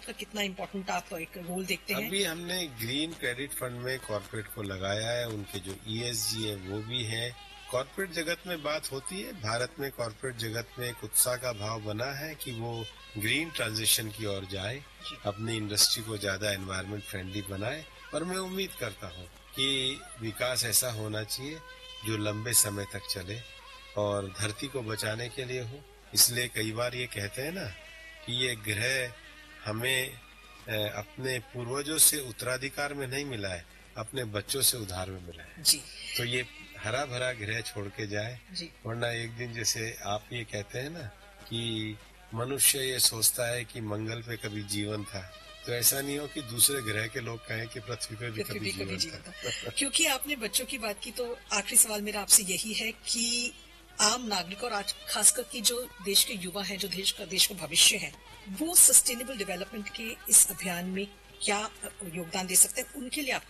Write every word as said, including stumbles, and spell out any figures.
का कितना इम्पोर्टेंट आप एक रोल देखते हैं? अभी हमने ग्रीन क्रेडिट फंड में कॉर्पोरेट को लगाया है, उनके जो ईएसजी है वो भी है। कॉर्पोरेट जगत में बात होती है, भारत में कॉर्पोरेट जगत में एक उत्साह का भाव बना है कि वो ग्रीन ट्रांजिशन की ओर जाए, अपनी इंडस्ट्री को ज्यादा एनवायरमेंट फ्रेंडली बनाए। और मैं उम्मीद करता हूँ कि विकास ऐसा होना चाहिए जो लंबे समय तक चले और धरती को बचाने के लिए हो। इसलिए कई बार ये कहते हैं ना कि ये ग्रह हमें अपने पूर्वजों से उत्तराधिकार में नहीं मिला है, अपने बच्चों से उधार में मिला है। जी। तो ये हरा भरा ग्रह छोड़ के जाए, वरना एक दिन जैसे आप ये कहते हैं ना कि मनुष्य ये सोचता है कि मंगल पे कभी जीवन था, तो ऐसा नहीं हो कि दूसरे ग्रह के लोग कहें कि पृथ्वी पे भी कभी जीवन था। क्योंकि आपने बच्चों की बात की, तो आखिरी सवाल मेरा आपसे यही है कि आम नागरिक और आज खासकर की जो देश के युवा हैं, जो देश का देश का भविष्य है, वो सस्टेनेबल डेवलपमेंट के इस अभियान में क्या योगदान दे सकते हैं, उनके लिए आपका